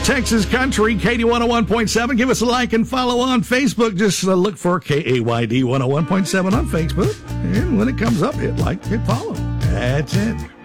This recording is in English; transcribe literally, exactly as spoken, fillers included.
Texas Country, K D one oh one point seven. Give us a like and follow on Facebook. Just uh, look for K A Y D one oh one point seven on Facebook. And when it comes up, hit like, hit follow. That's it.